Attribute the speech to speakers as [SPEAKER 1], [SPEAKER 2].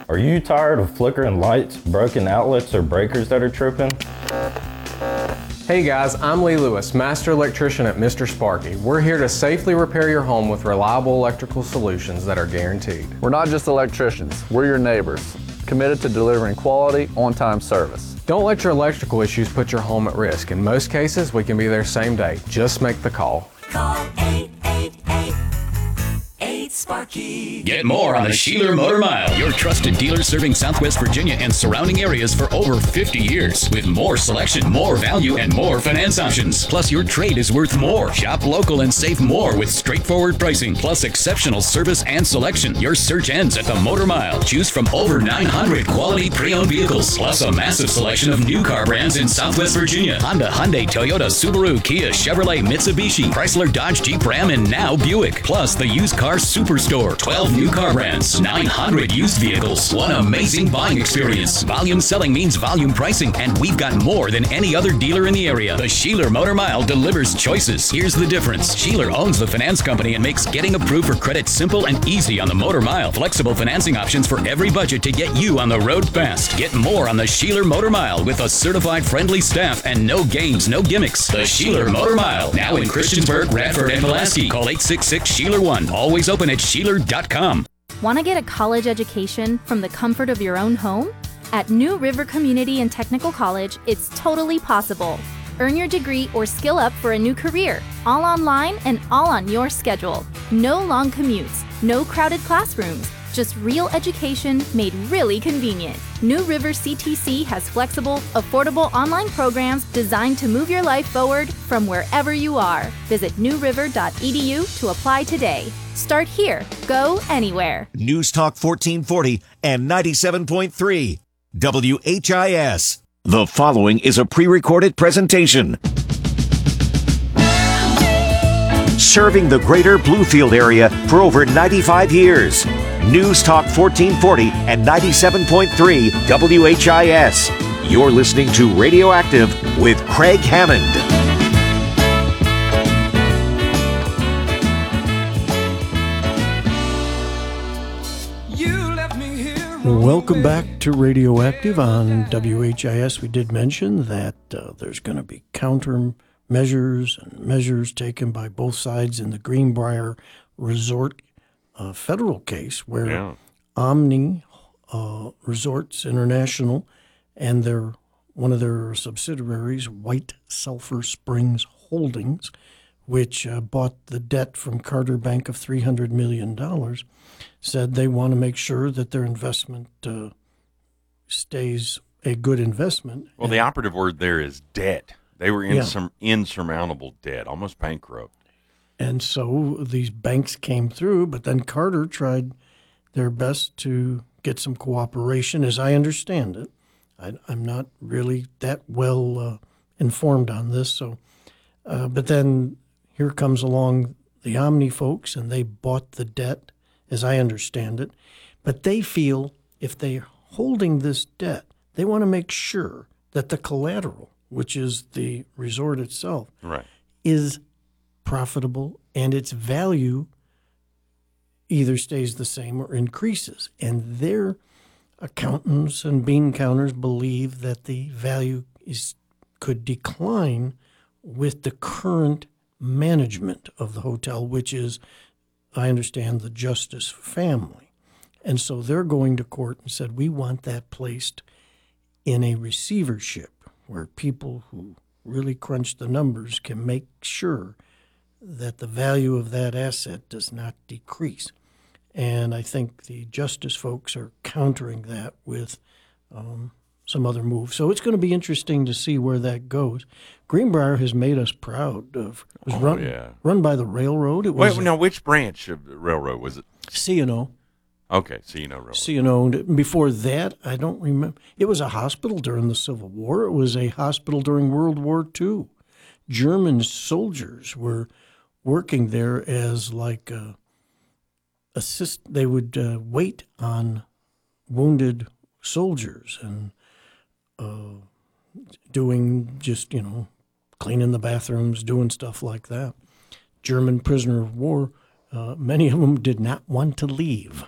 [SPEAKER 1] Are you tired of flickering lights, broken outlets, or breakers that are tripping?
[SPEAKER 2] Hey guys, I'm Lee Lewis, Master Electrician at Mr. Sparky. We're here to safely repair your home with reliable electrical solutions that are guaranteed.
[SPEAKER 3] We're not just electricians, we're your neighbors, committed to delivering quality, on-time service.
[SPEAKER 2] Don't let your electrical issues put your home at risk. In most cases, we can be there same day. Just make the call.
[SPEAKER 4] Call 888-8-SPARKY.
[SPEAKER 5] Get more on the Sheeler Motor Mile, your trusted dealer serving Southwest Virginia and surrounding areas for over 50 years. With more selection, more value, and more finance options. Plus, your trade is worth more. Shop local and save more with straightforward pricing, plus exceptional service and selection. Your search ends at the Motor Mile. Choose from over 900 quality pre-owned vehicles, plus a massive selection of new car brands in Southwest Virginia. Honda, Hyundai, Toyota, Subaru, Kia, Chevrolet, Mitsubishi, Chrysler, Dodge, Jeep, Ram, and now Buick. Plus, the used car superstore. 12 new car brands, 900 used vehicles. One amazing buying experience. Volume selling means volume pricing, and we've got more than any other dealer in the area. The Sheeler Motor Mile delivers choices. Here's the difference. Sheeler owns the finance company and makes getting approved for credit simple and easy on the Motor Mile. Flexible financing options for every budget to get you on the road fast. Get more on the Sheeler Motor Mile with a certified friendly staff and no games, no gimmicks. The Sheeler Motor Mile, now in Christiansburg, Radford, and Pulaski. Call 866-SHEELER1. Always open at Sheeler.com.
[SPEAKER 6] Want to get a college education from the comfort of your own home? At New River Community and Technical College, it's totally possible. Earn your degree or skill up for a new career, all online and all on your schedule. No long commutes, no crowded classrooms, just real education made really convenient. New River CTC has flexible, affordable online programs designed to move your life forward from wherever you are. Visit newriver.edu to apply today. Start here. Go anywhere.
[SPEAKER 7] News Talk 1440 and 97.3 WHIS. The following is a pre-recorded presentation. Serving the greater Bluefield area for over 95 years. News Talk 1440 and 97.3 WHIS. You're listening to Radioactive with Craig Hammond.
[SPEAKER 8] Welcome back to Radioactive on WHIS. We did mention that there's going to be countermeasures and measures taken by both sides in the Greenbrier Resort federal case where Omni Resorts International and one of their subsidiaries, White Sulphur Springs Holdings, which bought the debt from Carter Bank of $300 million, said they want to make sure that their investment stays a good investment.
[SPEAKER 9] Well, the operative word there is debt. They were in some insurmountable debt, almost bankrupt. And
[SPEAKER 8] so these banks came through, but then Carter tried their best to get some cooperation, as I understand it. I'm not really that well informed on this, so but then here comes along the Omni folks, and they bought the debt, as I understand it. But they feel if they're holding this debt, they want to make sure that the collateral, which is the resort itself, is profitable and its value either stays the same or increases. And their accountants and bean counters believe that the value could decline with the current management of the hotel, which is, I understand, the Justice family. And so they're going to court and said, we want that placed in a receivership where people who really crunch the numbers can make sure that the value of that asset does not decrease. And I think the Justice folks are countering that with some other moves. So it's going to be interesting to see where that goes. Greenbrier has made us proud. It was run by the railroad.
[SPEAKER 9] Now, which branch of the railroad was it?
[SPEAKER 8] C&O.
[SPEAKER 9] Okay, C&O Railroad.
[SPEAKER 8] C&O. Before that, I don't remember. It was a hospital during the Civil War. It was a hospital during World War II. German soldiers were working there as like they would wait on wounded soldiers and doing just, cleaning the bathrooms, doing stuff like that. German prisoner of war, many of them did not want to leave.